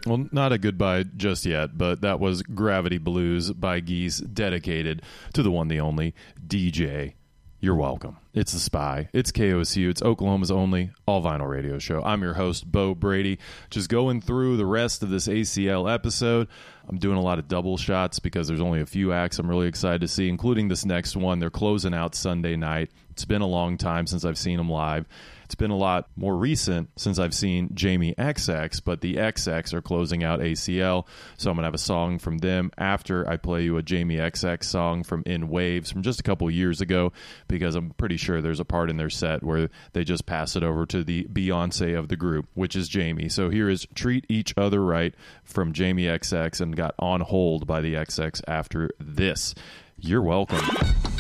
Well, not a goodbye just yet, but that was Gravity Blues by Geese, dedicated to the one, the only DJ. You're welcome. It's The Spy. It's KOSU. It's Oklahoma's only all-vinyl radio show. I'm your host, Bo Brady. Just going through the rest of this ACL episode. I'm doing a lot of double shots because there's only a few acts I'm really excited to see, including this next one. They're closing out Sunday night. It's been a long time since I've seen them live. It's been a lot more recent since I've seen Jamie XX, but the XX are closing out ACL, so I'm going to have a song from them after I play you a Jamie XX song from In Waves from just a couple years ago, because I'm pretty sure there's a part in their set where they just pass it over to the Beyonce of the group, which is Jamie. So here is Treat Each Other Right from Jamie XX, and got On Hold by the XX after this. You're welcome.